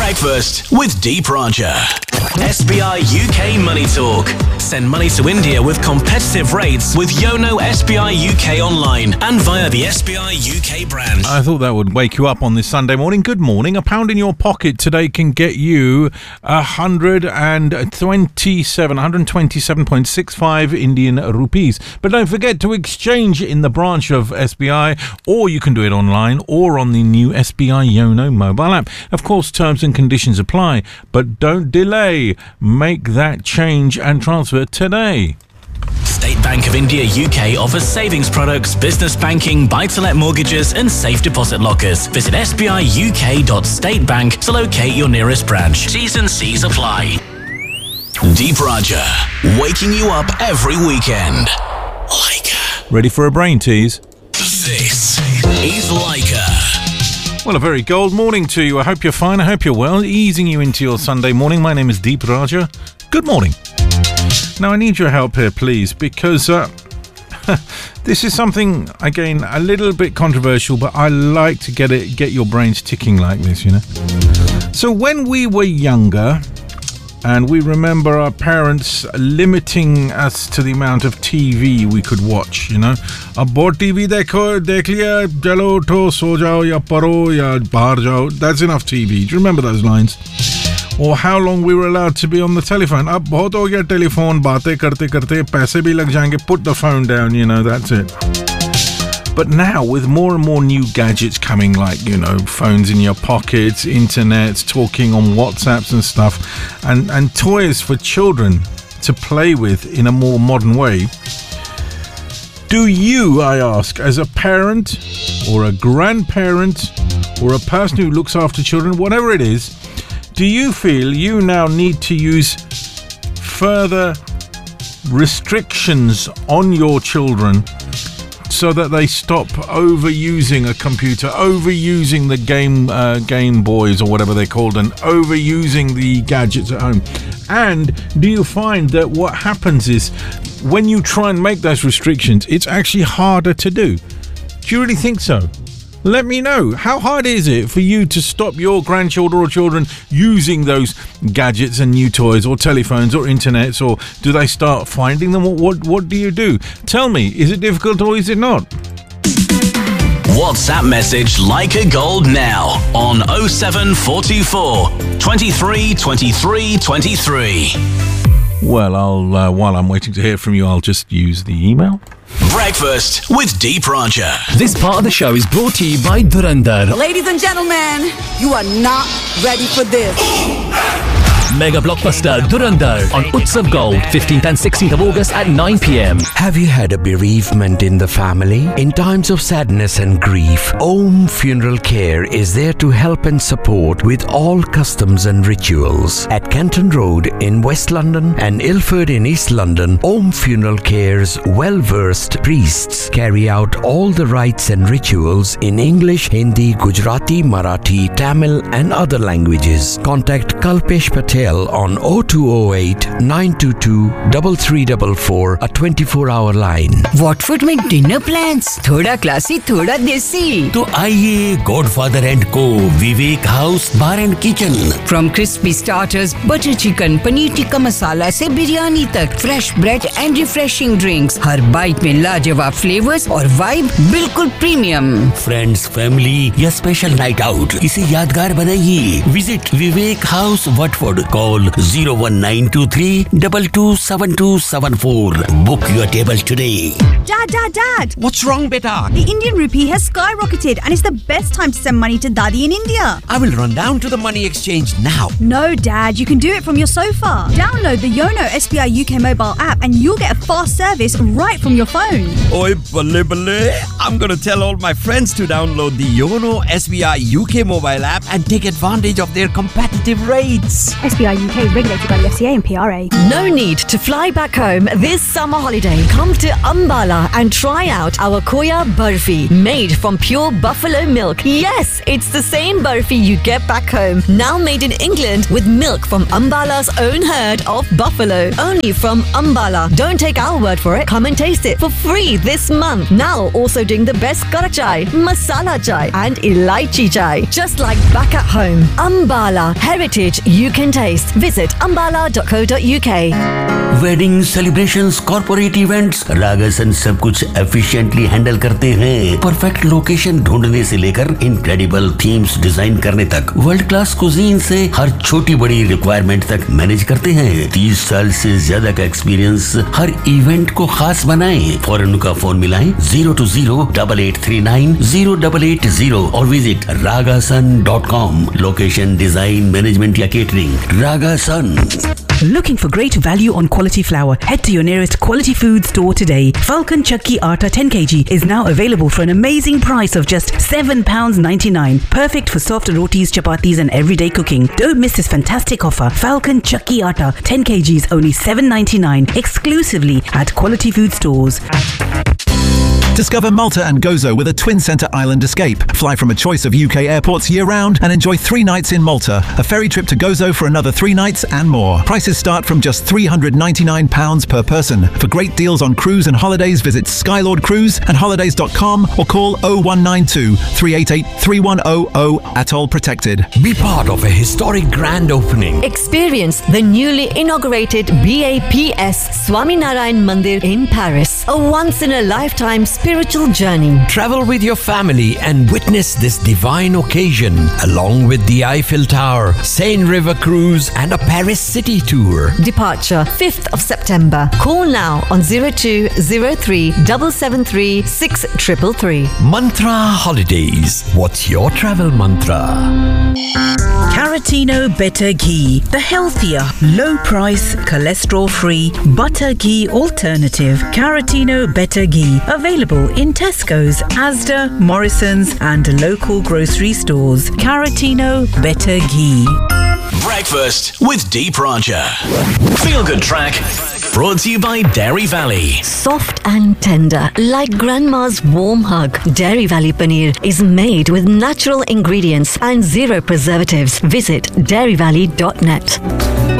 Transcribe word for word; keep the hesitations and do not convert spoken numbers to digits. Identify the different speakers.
Speaker 1: Breakfast with Deep Raja. S B I U K Money Talk. Send money to India with competitive rates with YONO S B I U K online and via the S B I U K brand.
Speaker 2: I thought that would wake you up on this Sunday morning. Good morning. A pound in your pocket today can get you one hundred twenty-seven, one hundred twenty-seven point six five Indian rupees. But don't forget to exchange in the branch of S B I, or you can do it online or on the new S B I YONO mobile app. Of course, terms and conditions apply, but don't delay. Make that change and transfer today.
Speaker 1: State Bank of India U K offers savings products, business banking, buy-to-let mortgages and safe deposit lockers. Visit s b i u k dot state bank to locate your nearest branch. T's and C's apply. Deep Raja, waking you up every weekend. Leica.
Speaker 2: Ready for a brain tease?
Speaker 1: This is Leica.
Speaker 2: Well, a very gold morning to you. I hope you're fine. I hope you're well. Easing you into your Sunday morning. My name is Deep Raja. Good morning. Now, I need your help here, please, because uh, this is something, again, a little bit controversial, but I like to get it, get your brains ticking like this, you know. So when we were younger, and we remember our parents limiting us to the amount of T V we could watch, you know. Ab bahut T V dekho, dekh liya, chalo utho, so jao, ya paro, ya bahar jao. That's enough T V. Do you remember those lines? Or how long we were allowed to be on the telephone. Ab bahut ho gaya telephone, baate karte karte, paise bhi lag jayenge, put the phone down, you know, that's it. But now, with more and more new gadgets coming, like, you know, phones in your pockets, internet, talking on WhatsApps and stuff, and, and toys for children to play with in a more modern way, do you, I ask, as a parent or a grandparent or a person who looks after children, whatever it is, do you feel you now need to use further restrictions on your children so that they stop overusing a computer, overusing the game uh, Game Boys or whatever they're called, and overusing the gadgets at home? And do you find that what happens is when you try and make those restrictions, it's actually harder to do? Do you really think so? Let me know. How hard is it for you to stop your grandchildren or children using those gadgets and new toys or telephones or internets, or do they start finding them? What, what, what do you do? Tell me, is it difficult or is it not?
Speaker 1: WhatsApp message Leica Gold now on oh seven four two four, twenty-three, twenty-three, twenty-three.
Speaker 2: Well, I'll uh, while I'm waiting to hear from you, I'll just use the email.
Speaker 1: Breakfast with Deep Raja.
Speaker 3: This part of the show is brought to you by Dhurandhar.
Speaker 4: Ladies and gentlemen, you are not ready for this.
Speaker 3: Mega blockbuster Dhurandhar on Utsav Gold, fifteenth and sixteenth of August at nine p.m.
Speaker 5: Have you had a bereavement in the family? In times of sadness and grief, Om Funeral Care is there to help and support with all customs and rituals. At Kenton Road in West London and Ilford in East London, Om Funeral Care's well-versed priests carry out all the rites and rituals in English, Hindi, Gujarati, Marathi, Tamil and other languages. Contact Kalpesh Patel on oh two oh eight, nine two two, three three four four, a twenty-four hour line.
Speaker 4: Watford में dinner plans, थोड़ा classy, थोड़ा देसी.
Speaker 6: तो आइए Godfather and Co, Vivek House Bar and Kitchen.
Speaker 4: From crispy starters, butter chicken, paneer tikka masala से बिरयानी तक, fresh bread and refreshing drinks. Her bite में लाजवाब flavors और vibe बिल्कुल premium.
Speaker 6: Friends, family या special night out, इसे यादगार बनाइए. Visit Vivek House, Watford. Call oh one nine two three, two two seven two seven four. Book your table today.
Speaker 7: Dad, Dad, Dad.
Speaker 8: What's wrong, beta?
Speaker 7: The Indian rupee has skyrocketed and it's the best time to send money to Daddy in India.
Speaker 8: I will run down to the money exchange now.
Speaker 7: No, Dad, you can do it from your sofa. Download the YONO S B I U K mobile app and you'll get a fast service right from your phone.
Speaker 8: Oi, balle balle. I'm going to tell all my friends to download the YONO S B I U K mobile app and take advantage of their competitive rates.
Speaker 7: S S B I U K, regulated by the F C A and P R A.
Speaker 9: No need to fly back home this summer holiday. Come to Ambala and try out our Khoya Barfi, made from pure buffalo milk. Yes, it's the same barfi you get back home, now made in England with milk from Ambala's own herd of buffalo. Only from Ambala. Don't take our word for it. Come and taste it for free this month. Now also doing the best kara chai, masala chai and elaichi chai. Just like back at home. Ambala, heritage you can taste. Visit ambala dot co dot u k.
Speaker 6: Wedding celebrations, corporate events, रागासन सब कुछ efficiently handle करते हैं। Perfect location ढूंढने से लेकर incredible themes design करने तक, world class cuisine से हर छोटी बड़ी रिक्वायरमेंट तक मैनेज करते हैं। तीस साल से ज्यादा का एक्सपीरियंस हर इवेंट को खास बनाए। फौरन उनका फोन मिलाएं zero to zero double eight three nine zero double eight zero और visit रागासन dot com. Location, design, management या catering, रागासन।
Speaker 10: Looking for great value on quality flour? Head to your nearest quality food store today. Falcon Chakki Atta ten kilograms is now available for an amazing price of just seven pounds ninety-nine. Perfect for soft rotis, chapatis and everyday cooking. Don't miss this fantastic offer. Falcon Chakki Atta ten kilograms only seven ninety-nine, exclusively at quality food stores.
Speaker 11: Discover Malta and Gozo with a twin centre island escape. Fly from a choice of U K airports year-round and enjoy three nights in Malta. A ferry trip to Gozo for another three nights and more. Prices start from just three hundred ninety-nine pounds per person. For great deals on cruise and holidays, visit Skylord Cruise and holidays dot com or call oh one nine two, three eight eight, three one oh oh. Atoll protected.
Speaker 5: Be part of a historic grand opening.
Speaker 9: Experience the newly inaugurated B A P S Swaminarayan Mandir in Paris. A once-in-a-lifetime spiritual journey.
Speaker 5: Travel with your family and witness this divine occasion, along with the Eiffel Tower, Seine River Cruise and a Paris city tour.
Speaker 9: Departure fifth of September. Call now on zero two zero three seven seven three six three three.
Speaker 5: Mantra Holidays. What's your travel mantra?
Speaker 10: Caratino Better Ghee, the healthier, low-price, cholesterol-free butter ghee alternative. Caratino Better Ghee, available in Tesco's, Asda, Morrison's and local grocery stores. Caratino Better Ghee.
Speaker 1: Breakfast with Deep Raja. Feel Good Track. Brought to you by Dairy Valley.
Speaker 9: Soft and tender, like grandma's warm hug. Dairy Valley Paneer is made with natural ingredients and zero preservatives. Visit dairy valley dot net.